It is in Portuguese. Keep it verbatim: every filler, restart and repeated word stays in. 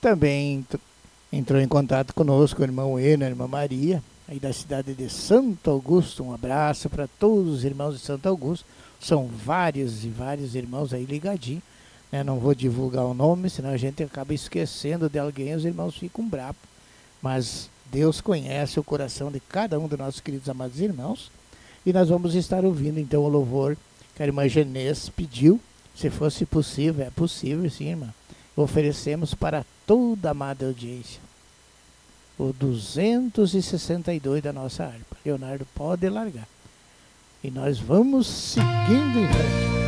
Também entrou em contato conosco o irmão Eno, a irmã Maria, aí da cidade de Santo Augusto. Um abraço para todos os irmãos de Santo Augusto. São vários e vários irmãos aí ligadinhos. Né? Não vou divulgar o nome, senão a gente acaba esquecendo de alguém e os irmãos ficam bravos. Mas Deus conhece o coração de cada um dos nossos queridos amados irmãos. E nós vamos estar ouvindo então o louvor que a irmã Genês pediu. Se fosse possível, é possível sim, irmã. Oferecemos para toda a amada audiência o duzentos e sessenta e dois da nossa harpa. Leonardo, pode largar. E nós vamos seguindo em frente.